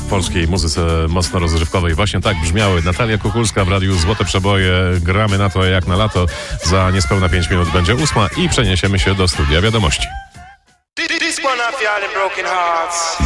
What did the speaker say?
w polskiej muzyce mocno rozrywkowej. Właśnie tak brzmiały Natalia Kukulska w radiu Złote Przeboje. Gramy na to jak na lato. Za niespełna 5 minut będzie 8 i przeniesiemy się do studia wiadomości.